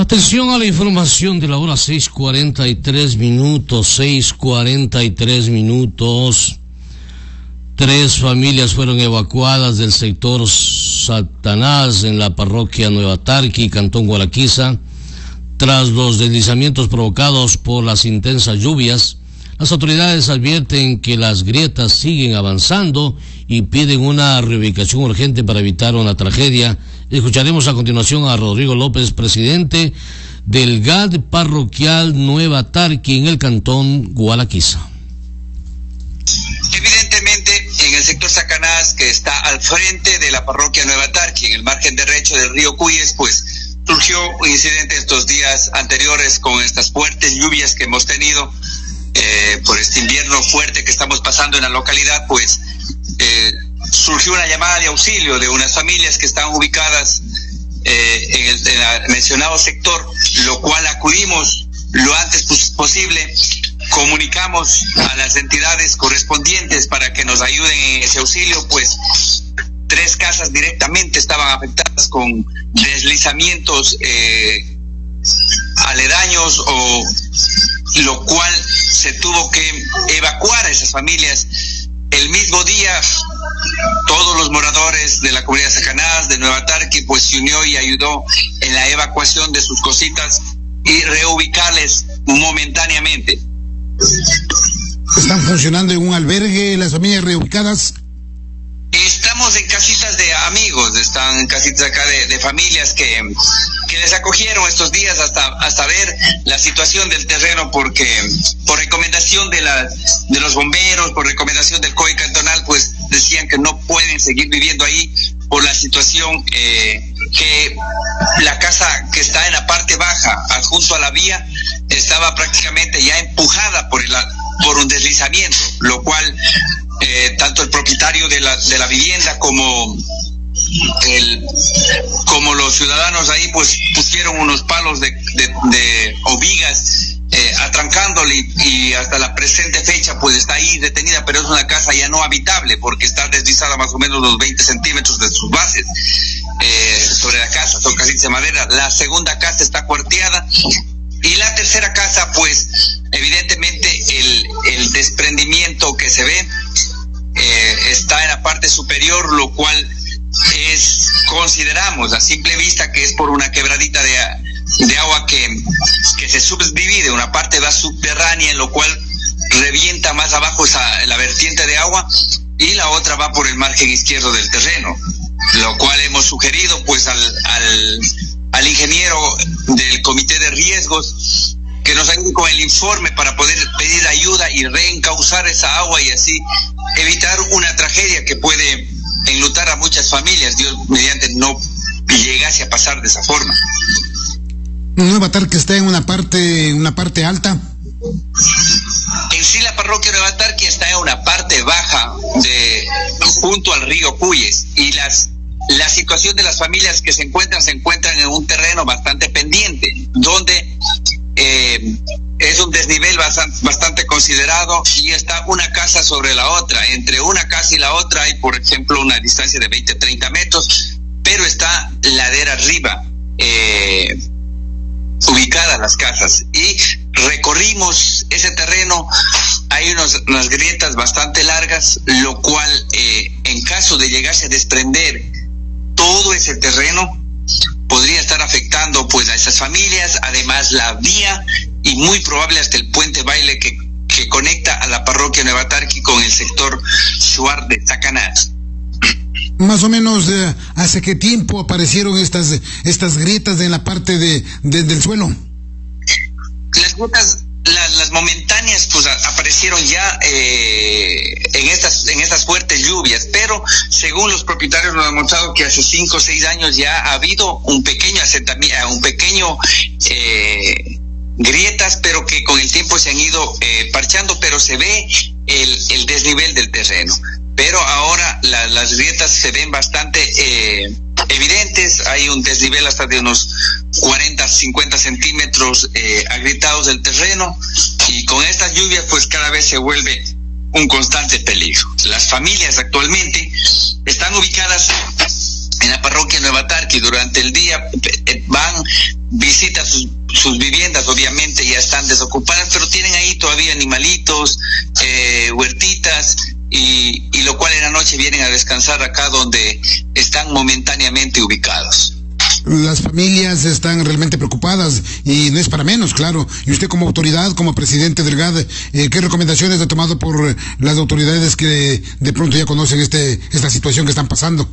Atención a la información de la hora 6:43 minutos. 3 familias fueron evacuadas del sector Satanás en la parroquia Nueva Tarqui, Cantón Gualaquiza, tras los deslizamientos provocados por las intensas lluvias. Las autoridades advierten que las grietas siguen avanzando y piden una reubicación urgente para evitar una tragedia. Escucharemos a continuación a Rodrigo López, presidente del GAD parroquial Nueva Tarqui en el Cantón Gualaquiza. Evidentemente, en el sector Sacanás, que está al frente de la parroquia Nueva Tarqui, en el margen derecho del río Cuyes, pues surgió un incidente estos días anteriores con estas fuertes lluvias que hemos tenido por este invierno fuerte que estamos pasando en la localidad. Pues surgió una llamada de auxilio de unas familias que están ubicadas en el mencionado sector, lo cual acudimos lo antes posible. Comunicamos a las entidades correspondientes para que nos ayuden en ese auxilio, pues 3 casas directamente estaban afectadas con deslizamientos aledaños, lo cual se tuvo que evacuar a esas familias. El mismo día, todos los moradores de la comunidad de Sacanás, de Nueva Tarqui, pues se unió y ayudó en la evacuación de sus cositas y reubicarles momentáneamente. ¿Están funcionando en un albergue las familias reubicadas? Estamos en casitas de amigos, están en casitas acá de familias que les acogieron estos días hasta ver la situación del terreno, porque por recomendación de los bomberos, por recomendación del COI cantonal, pues decían que no pueden seguir viviendo ahí por la situación que la casa que está en la parte baja, adjunto a la vía, estaba prácticamente ya empujada por un deslizamiento, lo cual tanto el propietario de la vivienda como los ciudadanos ahí pues pusieron unos palos de o vigas atrancándole, y hasta la presente fecha pues está ahí detenida, pero es una casa ya no habitable porque está deslizada más o menos los 20 centímetros de sus bases sobre la casa. Son casitas de madera. La segunda casa está cuarteada, y la tercera casa pues evidentemente el desprendimiento que se ve está en la parte superior, lo cual consideramos a simple vista que es por una quebradita de agua que se subdivide. Una parte va subterránea, en lo cual revienta más abajo la vertiente de agua, y la otra va por el margen izquierdo del terreno, lo cual hemos sugerido pues al ingeniero del comité de riesgos que nos ayude con el informe para poder pedir ayuda y reencauzar esa agua y así evitar una tragedia que puede enlutar a muchas familias. Dios mediante no llegase a pasar de esa forma. Nueva Tarqui está en una parte alta. En sí la parroquia Nueva Tarqui está en una parte baja junto al río Cuyes, y la situación de las familias que se encuentran en un terreno bastante pendiente, donde es un desnivel bastante considerado, y está una casa sobre la otra. Entre una casa y la otra hay, por ejemplo, una distancia de 20-30 metros, pero está ladera arriba ubicadas las casas, y recorrimos ese terreno. Hay unas grietas bastante largas, lo cual en caso de llegarse a desprender todo ese terreno podría estar afectando pues a esas familias, además la vía y muy probable hasta el puente baile que conecta a la parroquia Nueva Tarqui con el sector Shuar de Sacanás. Más o menos, ¿hace qué tiempo aparecieron estas grietas en la parte del suelo? Las grietas, las momentáneas, pues aparecieron ya en estas fuertes lluvias, pero según los propietarios nos han mostrado que hace 5 o 6 años ya ha habido un pequeño asentamiento, grietas, pero que con el tiempo se han ido parchando, pero se ve el desnivel del terreno. Pero ahora las grietas se ven bastante evidentes. Hay un desnivel hasta de unos 40-50 centímetros agrietados del terreno, y con estas lluvias pues cada vez se vuelve un constante peligro. Las familias actualmente están ubicadas en la parroquia Nueva Tarqui. Durante el día van visita sus viviendas, obviamente ya están desocupadas, pero tienen ahí todavía animalitos, huertitas, y lo cual en la noche vienen a descansar acá donde están momentáneamente ubicados. Las familias están realmente preocupadas y no es para menos, claro. Y usted como autoridad, como presidente del GAD, ¿qué recomendaciones ha tomado por las autoridades que de pronto ya conocen esta situación que están pasando?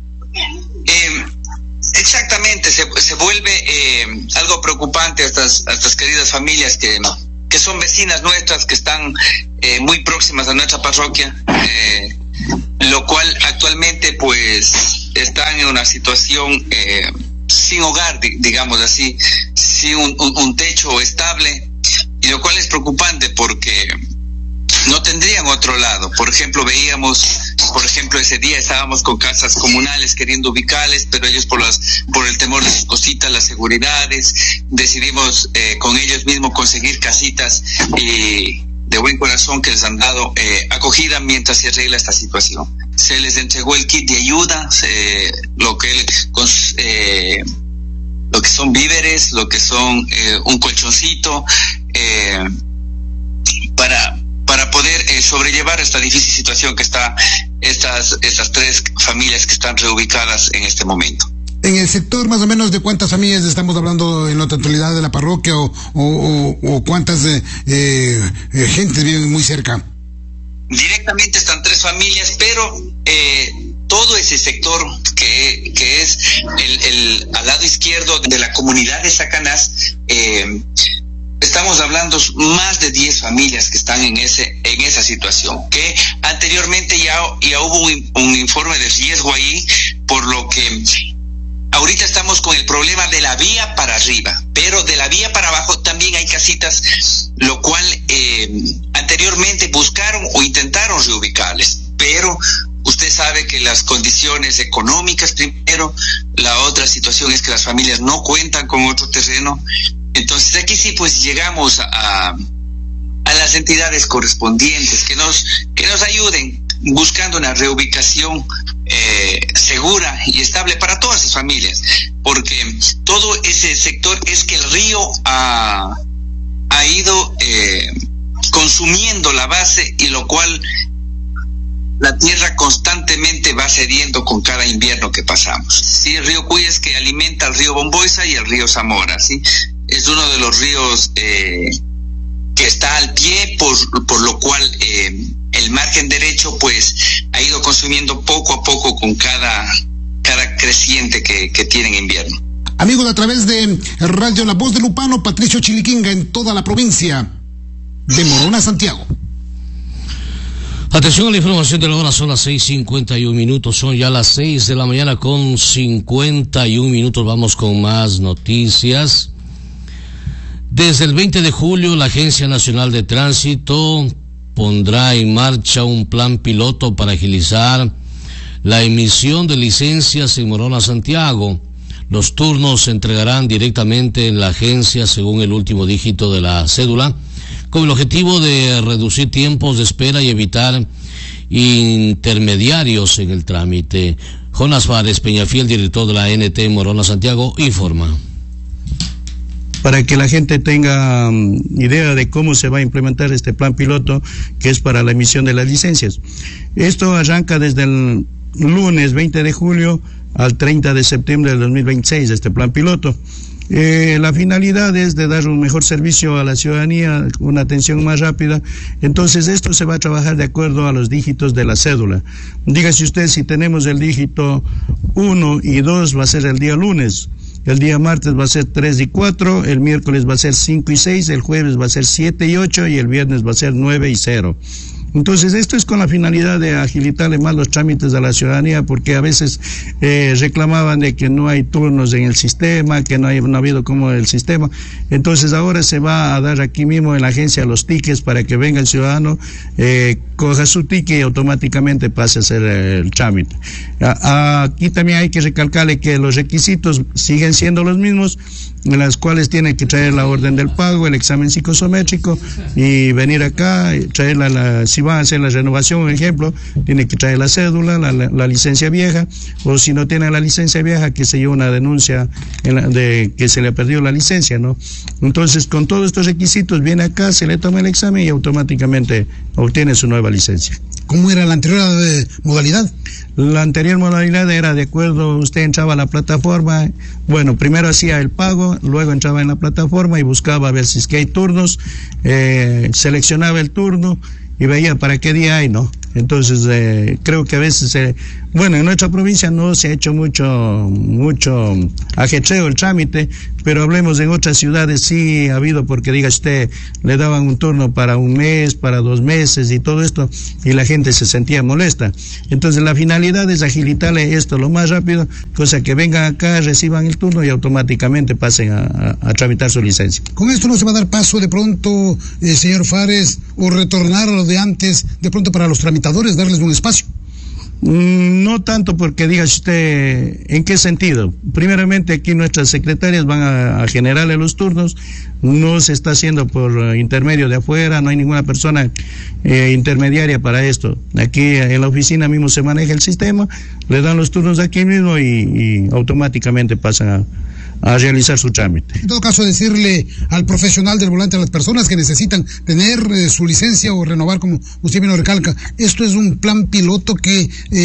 Exactamente, se vuelve algo preocupante a estas queridas familias que son vecinas nuestras, que están muy próximas a nuestra parroquia, lo cual actualmente pues están en una situación sin hogar, digamos así, sin un techo estable, y lo cual es preocupante porque no tendrían otro lado. Por ejemplo, ese día estábamos con casas comunales queriendo ubicarles, pero ellos por el temor de sus cositas, las seguridades, decidimos con ellos mismos conseguir casitas de buen corazón que les han dado acogida mientras se arregla esta situación. Se les entregó el kit de ayuda, lo que son víveres, lo que son un colchoncito, para poder sobrellevar esta difícil situación que está estas 3 familias que están reubicadas en este momento. En el sector, más o menos, ¿de cuántas familias estamos hablando en la totalidad de la parroquia o cuántas gentes viven muy cerca? Directamente están 3 familias, pero todo ese sector que es al lado izquierdo de la comunidad de Sacanás, estamos hablando más de 10 familias que están en esa situación, que anteriormente ya hubo un informe de riesgo ahí, por lo que ahorita estamos con el problema de la vía para arriba, pero de la vía para abajo también hay casitas, lo cual anteriormente buscaron o intentaron reubicarles, pero usted sabe que las condiciones económicas primero, la otra situación es que las familias no cuentan con otro terreno. Entonces aquí sí pues llegamos a las entidades correspondientes que nos ayuden buscando una reubicación segura y estable para todas las familias, porque todo ese sector es que el río ha ido consumiendo la base, y lo cual la tierra constantemente va cediendo con cada invierno que pasamos. Sí, el río Cuyes, que alimenta al río Bomboiza y el río Zamora, ¿sí? Es uno de los ríos que está al pie, por lo cual el margen derecho pues ha ido consumiendo poco a poco con cada creciente que tiene en invierno. Amigos, a través de Radio La Voz de Lupano, Patricio Chiliquinga, en toda la provincia de Morona, Santiago. Atención a la información de la hora, son las 6:51, son ya las 6 de la mañana con 51 minutos, vamos con más noticias. Desde el 20 de julio, la Agencia Nacional de Tránsito pondrá en marcha un plan piloto para agilizar la emisión de licencias en Morona, Santiago. Los turnos se entregarán directamente en la agencia según el último dígito de la cédula, con el objetivo de reducir tiempos de espera y evitar intermediarios en el trámite. Jonas Fares Peñafiel, director de la ANT Morona, Santiago, informa. Para que la gente tenga idea de cómo se va a implementar este plan piloto, que es para la emisión de las licencias. Esto arranca desde el lunes 20 de julio al 30 de septiembre del 2026, este plan piloto. La finalidad es de dar un mejor servicio a la ciudadanía, una atención más rápida. Entonces esto se va a trabajar de acuerdo a los dígitos de la cédula. Dígase usted, si tenemos el dígito 1 y 2 va a ser el día lunes, el día martes va a ser 3 y 4, el miércoles va a ser 5 y 6, el jueves va a ser 7 y 8 y el viernes va a ser 9 y 0. Entonces esto es con la finalidad de agilitarle más los trámites a la ciudadanía, porque a veces reclamaban de que no hay turnos en el sistema, que no ha habido como el sistema. Entonces ahora se va a dar aquí mismo en la agencia los tickets para que venga el ciudadano, coja su ticket y automáticamente pase a hacer el trámite. Aquí también hay que recalcarle que los requisitos siguen siendo los mismos, en las cuales tiene que traer la orden del pago, el examen psicosométrico y venir acá, traer la si van a hacer la renovación, por ejemplo, tienen que traer la cédula, la licencia vieja, o si no tienen la licencia vieja, que se lleve una denuncia de que se le ha perdido la licencia, ¿no? Entonces, con todos estos requisitos, viene acá, se le toma el examen y automáticamente obtiene su nueva licencia. ¿Cómo era la anterior modalidad? La anterior modalidad era de acuerdo, usted entraba a la plataforma, bueno, primero hacía el pago, luego entraba en la plataforma y buscaba a ver si es que hay turnos, seleccionaba el turno y veía para qué día hay, ¿no? Entonces, creo que a veces, bueno, en nuestra provincia no se ha hecho mucho ajetreo el trámite, pero hablemos en otras ciudades sí ha habido, porque diga usted, le daban un turno para un mes, para 2 meses y todo esto, y la gente se sentía molesta. Entonces, la finalidad es agilitarle esto lo más rápido, cosa que vengan acá, reciban el turno y automáticamente pasen a tramitar su licencia. ¿Con esto no se va a dar paso de pronto, señor Fares, o retornar a lo de antes, de pronto para los tramitadores, darles un espacio? No tanto, porque diga usted, ¿en qué sentido? Primeramente, aquí nuestras secretarias van a generarle los turnos, no se está haciendo por intermedio de afuera, no hay ninguna persona intermediaria para esto. Aquí en la oficina mismo se maneja el sistema, le dan los turnos aquí mismo y automáticamente pasan a realizar su trámite. En todo caso, decirle al profesional del volante, a las personas que necesitan tener su licencia o renovar, como usted bien lo recalca, esto es un plan piloto que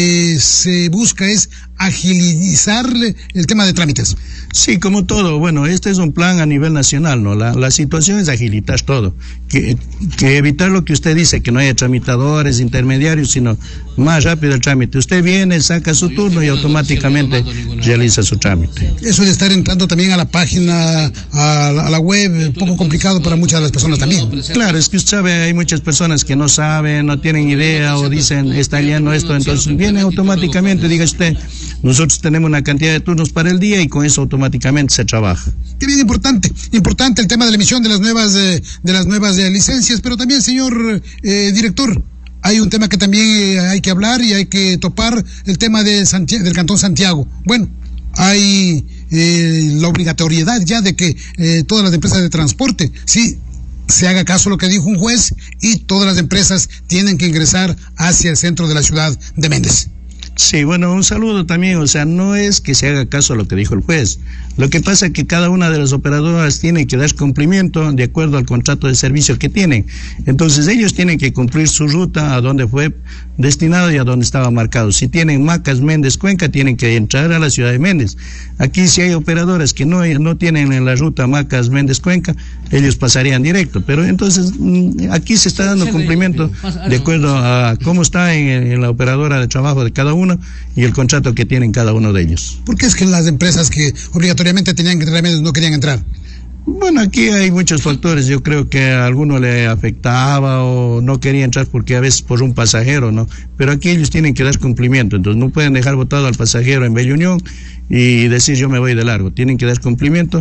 se busca es agilizar el tema de trámites. Sí, como todo, bueno, este es un plan a nivel nacional, ¿no? La situación es agilitar todo, que evitar lo que usted dice, que no haya tramitadores, intermediarios, sino más rápido el trámite. Usted viene, saca su turno y automáticamente realiza su trámite. Eso de estar entrando también a la página, a la web, un poco complicado para muchas de las personas también. Claro, es que usted sabe, hay muchas personas que no saben, no tienen idea o dicen, está lleno esto, entonces viene automáticamente, diga usted, nosotros tenemos una cantidad de turnos para el día y con eso automáticamente se trabaja. Qué bien importante el tema de la emisión de las nuevas licencias, pero también, señor director, hay un tema que también hay que hablar y hay que topar, el tema del Cantón Santiago. Bueno, hay la obligatoriedad ya de que todas las empresas de transporte, sí, se haga caso a lo que dijo un juez y todas las empresas tienen que ingresar hacia el centro de la ciudad de Méndez. Sí, bueno, un saludo también, o sea, no es que se haga caso a lo que dijo el juez. Lo que pasa es que cada una de las operadoras tiene que dar cumplimiento de acuerdo al contrato de servicio que tienen. Entonces ellos tienen que cumplir su ruta a donde fue destinado y a donde estaba marcado. Si tienen Macas, Méndez, Cuenca, tienen que entrar a la ciudad de Méndez. Aquí si hay operadoras que no tienen en la ruta Macas, Méndez, Cuenca, ellos pasarían directo. Pero entonces aquí se está dando cumplimiento de acuerdo a cómo está en la operadora de trabajo de cada uno y el contrato que tienen cada uno de ellos. ¿Por qué es que las empresas que obligatoriamente tenían que entrar a Méndez no querían entrar? Bueno, aquí hay muchos factores. Yo creo que a alguno le afectaba o no quería entrar porque a veces por un pasajero, ¿no? Pero aquí ellos tienen que dar cumplimiento. Entonces no pueden dejar botado al pasajero en Bella Unión y decir yo me voy de largo. Tienen que dar cumplimiento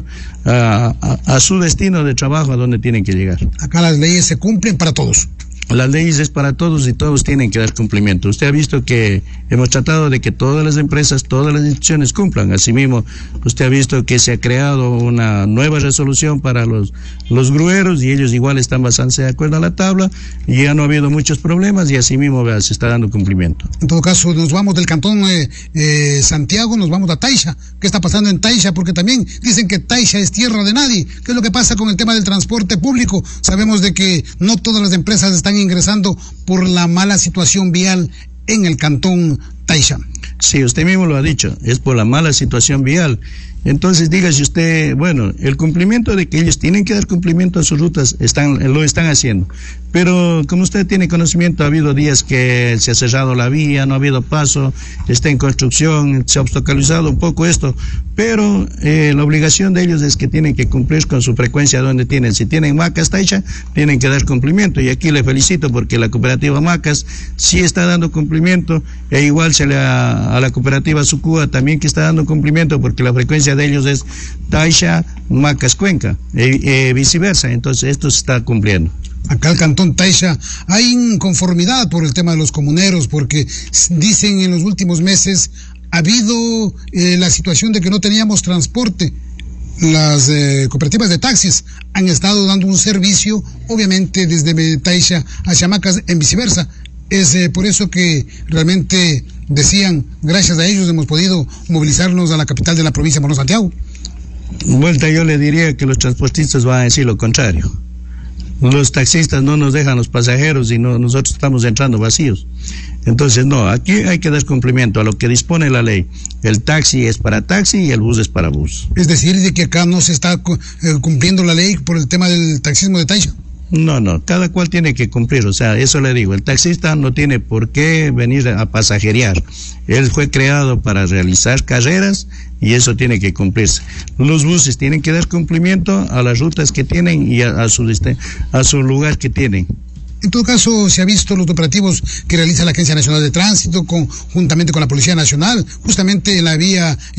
a su destino de trabajo, a donde tienen que llegar. Acá las leyes se cumplen para todos. Las leyes es para todos y todos tienen que dar cumplimiento. Usted ha visto que hemos tratado de que todas las empresas, todas las instituciones cumplan. Asimismo, usted ha visto que se ha creado una nueva resolución para los grueros y ellos igual están basándose de acuerdo a la tabla y ya no ha habido muchos problemas y asimismo se está dando cumplimiento. En todo caso, nos vamos del Cantón Santiago, nos vamos a Taixa. ¿Qué está pasando en Taixa? Porque también dicen que Taixa es tierra de nadie. ¿Qué es lo que pasa con el tema del transporte público? Sabemos de que no todas las empresas están ingresando por la mala situación vial en el Cantón Taixa. Sí, usted mismo lo ha dicho, es por la mala situación vial. Entonces, dígase usted, bueno, el cumplimiento de que ellos tienen que dar cumplimiento a sus rutas, lo están haciendo. Pero, como usted tiene conocimiento, ha habido días que se ha cerrado la vía, no ha habido paso, está en construcción, se ha obstaculizado un poco esto. Pero la obligación de ellos es que tienen que cumplir con su frecuencia donde tienen. Si tienen Macas, Taixa, tienen que dar cumplimiento. Y aquí le felicito porque la cooperativa Macas sí está dando cumplimiento. E igual a la cooperativa Sucúa también que está dando cumplimiento porque la frecuencia de ellos es Taixa, Macas, Cuenca, viceversa. Entonces esto se está cumpliendo. Acá el Cantón Taixa hay inconformidad por el tema de los comuneros porque dicen en los últimos meses ha habido la situación de que no teníamos transporte las cooperativas de taxis han estado dando un servicio, obviamente desde Taixa a Chamacas en viceversa. Es por eso que realmente decían, gracias a ellos hemos podido movilizarnos a la capital de la provincia, Morón Santiago. Vuelta, yo le diría que los transportistas van a decir lo contrario. Los taxistas no nos dejan los pasajeros y nosotros estamos entrando vacíos. Entonces, no, aquí hay que dar cumplimiento a lo que dispone la ley. El taxi es para taxi y el bus es para bus. Es decir, de que acá no se está cumpliendo la ley por el tema del taxismo de Taixa. No, cada cual tiene que cumplir, o sea, eso le digo, el taxista no tiene por qué venir a pasajerear, él fue creado para realizar carreras y eso tiene que cumplirse. Los buses tienen que dar cumplimiento a las rutas que tienen y a su lugar que tienen. En todo caso, se ha visto los operativos que realiza la Agencia Nacional de Tránsito juntamente con la Policía Nacional, justamente en la vía